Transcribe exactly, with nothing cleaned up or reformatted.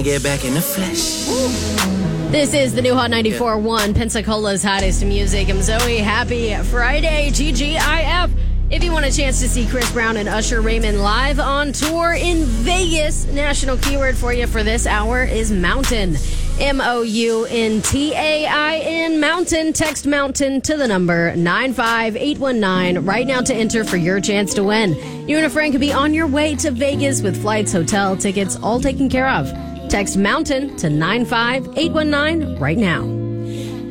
to get back in the flesh. This is the new Hot ninety-four point one, Pensacola's hottest music. I'm Zoe. Happy Friday, G G I F. If you want a chance to see Chris Brown and Usher Raymond live on tour in Vegas, national keyword for you for this hour is mountain. M O U N T A I N, mountain. Text mountain to the number nine five eight one nine right now to enter for your chance to win. You and a friend could be on your way to Vegas with flights, hotel, tickets, all taken care of. Text mountain to nine five eight one nine right now.